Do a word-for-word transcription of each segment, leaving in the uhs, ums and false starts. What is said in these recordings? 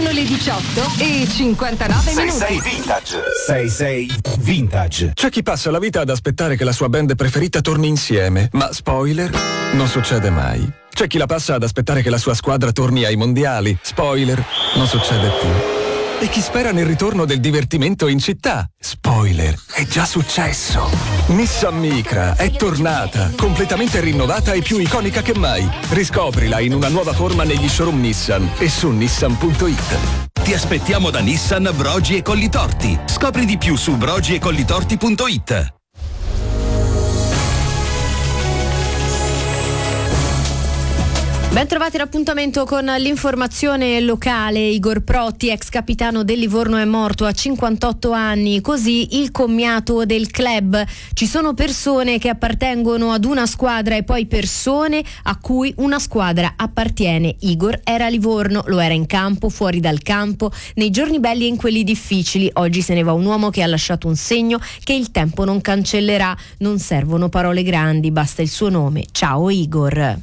Sono le diciotto e cinquantanove minuti. sei Vintage. sei sei Vintage. C'è chi passa la vita ad aspettare che la sua band preferita torni insieme, ma spoiler, non succede mai. C'è chi la passa ad aspettare che la sua squadra torni ai mondiali, spoiler, non succede più. E chi spera nel ritorno del divertimento in città, spoiler, è già successo. Nissan Micra è tornata, completamente rinnovata e più iconica che mai. Riscoprila in una nuova forma negli showroom Nissan e su nissan punto it. Ti aspettiamo da Nissan Brogi e Collitorti. Scopri di più su brogi e collitorti punto it. Ben trovati l'appuntamento con l'informazione locale. Igor Protti, ex capitano del Livorno, è morto a cinquantotto anni, così il commiato del club. Ci sono persone che appartengono ad una squadra e poi persone a cui una squadra appartiene. Igor era a Livorno, lo era in campo, fuori dal campo, nei giorni belli e in quelli difficili. Oggi se ne va un uomo che ha lasciato un segno che il tempo non cancellerà. Non servono parole grandi, basta il suo nome. Ciao Igor.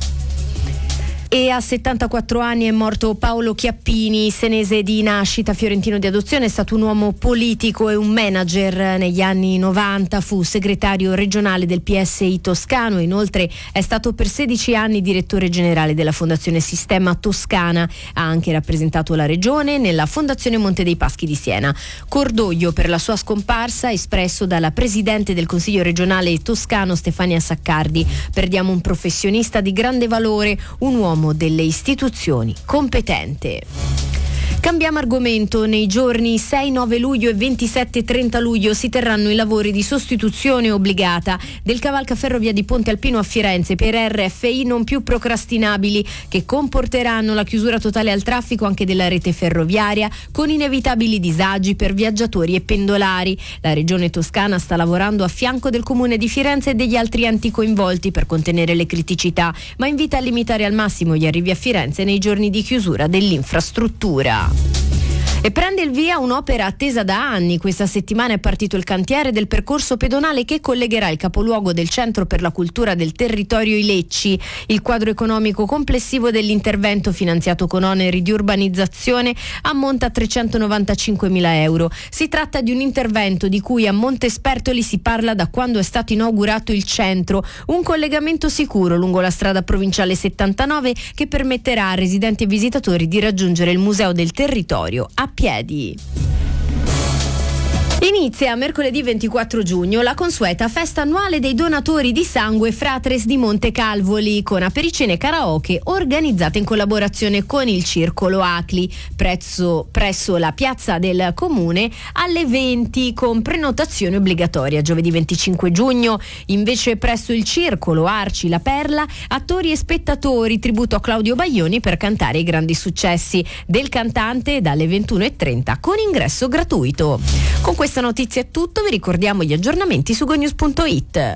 E a settantaquattro anni è morto Paolo Chiappini, senese di nascita, fiorentino di adozione. È stato un uomo politico e un manager. Negli anni novanta fu segretario regionale del P S I toscano, inoltre è stato per sedici anni direttore generale della Fondazione Sistema Toscana. Ha anche rappresentato la regione nella Fondazione Monte dei Paschi di Siena. Cordoglio per la sua scomparsa espresso dalla presidente del Consiglio regionale toscano Stefania Saccardi. Perdiamo un professionista di grande valore, un uomo delle istituzioni competente. Cambiamo argomento. Nei giorni sei nove luglio e ventisette e trenta luglio si terranno i lavori di sostituzione obbligata del cavalcaferro via di Ponte Alpino a Firenze per R F I non più procrastinabili, che comporteranno la chiusura totale al traffico anche della rete ferroviaria, con inevitabili disagi per viaggiatori e pendolari. La regione toscana sta lavorando a fianco del comune di Firenze e degli altri enti coinvolti per contenere le criticità, ma invita a limitare al massimo gli arrivi a Firenze nei giorni di chiusura dell'infrastruttura. E prende il via un'opera attesa da anni. Questa settimana è partito il cantiere del percorso pedonale che collegherà il capoluogo del Centro per la Cultura del Territorio I Lecci. Il quadro economico complessivo dell'intervento, finanziato con oneri di urbanizzazione, ammonta a trecentonovantacinquemila euro. Si tratta di un intervento di cui a Montespertoli si parla da quando è stato inaugurato il centro, un collegamento sicuro lungo la strada provinciale settantanove che permetterà a residenti e visitatori di raggiungere il Museo del Territorio a piedi. Inizia mercoledì ventiquattro giugno la consueta festa annuale dei donatori di sangue Fratres di Montecalvoli, con apericene e karaoke organizzate in collaborazione con il Circolo Acli, prezzo, presso la piazza del comune alle venti, con prenotazione obbligatoria. Giovedì venticinque giugno invece presso il Circolo Arci La Perla, attori e spettatori, tributo a Claudio Baglioni per cantare i grandi successi del cantante dalle ventuno e trenta con ingresso gratuito. Con questa notizia è tutto, vi ricordiamo gli aggiornamenti su gonews punto it.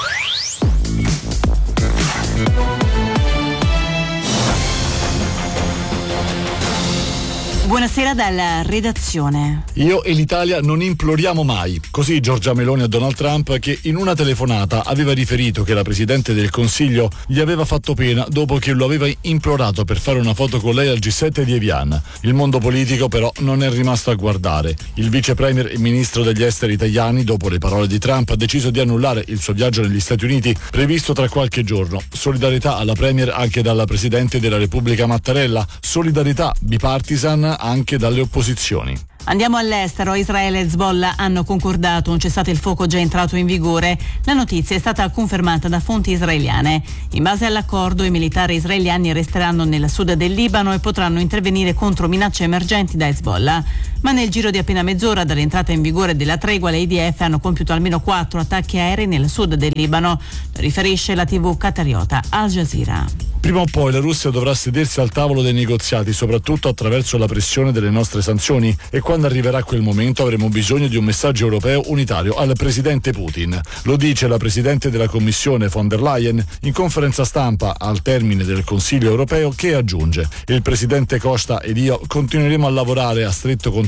Buonasera dalla redazione. Io e l'Italia non imploriamo mai. Così Giorgia Meloni a Donald Trump, che in una telefonata aveva riferito che la Presidente del Consiglio gli aveva fatto pena dopo che lo aveva implorato per fare una foto con lei al G sette di Evian. Il mondo politico però non è rimasto a guardare. Il vice premier e ministro degli esteri italiani, dopo le parole di Trump, ha deciso di annullare il suo viaggio negli Stati Uniti previsto tra qualche giorno. Solidarietà alla premier anche dalla Presidente della Repubblica Mattarella. Solidarietà bipartisan anche dalle opposizioni. Andiamo all'estero. Israele e Hezbollah hanno concordato un cessate il fuoco già entrato in vigore. La notizia è stata confermata da fonti israeliane. In base all'accordo, i militari israeliani resteranno nel sud del Libano e potranno intervenire contro minacce emergenti da Hezbollah. Ma nel giro di appena mezz'ora dall'entrata in vigore della tregua, le I D F hanno compiuto almeno quattro attacchi aerei nel sud del Libano, riferisce la tivù qatariota Al Jazeera. Prima o poi la Russia dovrà sedersi al tavolo dei negoziati, soprattutto attraverso la pressione delle nostre sanzioni, e quando arriverà quel momento avremo bisogno di un messaggio europeo unitario al presidente Putin. Lo dice la presidente della Commissione von der Leyen in conferenza stampa al termine del Consiglio europeo, che aggiunge: il presidente Costa ed io continueremo a lavorare a stretto contatto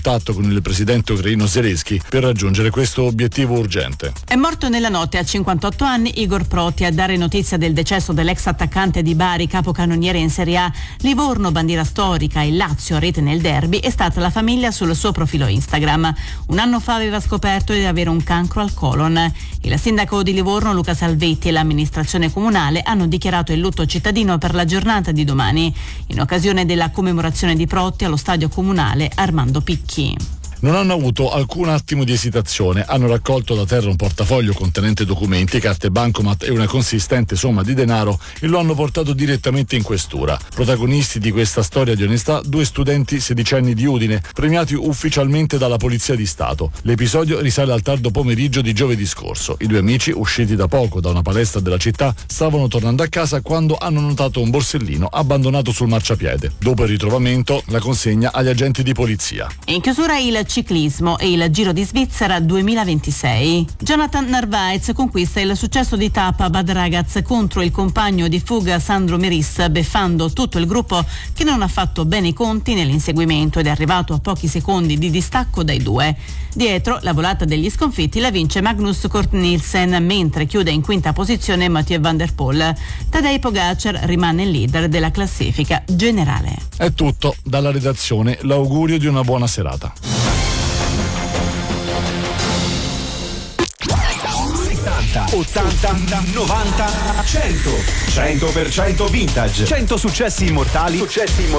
contatto con il presidente ucraino Zelensky per raggiungere questo obiettivo urgente. È morto nella notte a cinquantotto anni Igor Protti. A dare notizia del decesso dell'ex attaccante di Bari, capocannoniere in Serie A, Livorno bandiera storica e Lazio rete nel derby, è stata la famiglia sul suo profilo Instagram. Un anno fa aveva scoperto di avere un cancro al colon. Il sindaco di Livorno Luca Salvetti e l'amministrazione comunale hanno dichiarato il lutto cittadino per la giornata di domani, in occasione della commemorazione di Protti allo stadio comunale Armando Picchi. Non hanno avuto alcun attimo di esitazione, hanno raccolto da terra un portafoglio contenente documenti, carte bancomat e una consistente somma di denaro e lo hanno portato direttamente in questura. Protagonisti di questa storia di onestà, due studenti sedicenni di Udine, premiati ufficialmente dalla Polizia di Stato. L'episodio risale al tardo pomeriggio di giovedì scorso. I due amici, usciti da poco da una palestra della città, stavano tornando a casa quando hanno notato un borsellino abbandonato sul marciapiede. Dopo il ritrovamento, la consegna agli agenti di polizia. In chiusura il ciclismo e il Giro di Svizzera duemilaventisei. Jonathan Narvaez conquista il successo di tappa a Bad Ragaz contro il compagno di fuga Sandro Meris, beffando tutto il gruppo che non ha fatto bene i conti nell'inseguimento ed è arrivato a pochi secondi di distacco dai due. Dietro, la volata degli sconfitti la vince Magnus Cort Nielsen, mentre chiude in quinta posizione Mathieu van der Poel. Tadej Pogacar rimane il leader della classifica generale. È tutto, dalla redazione l'augurio di una buona serata. ottanta, novanta, cento. cento per cento vintage. cento successi immortali. Successi immortali.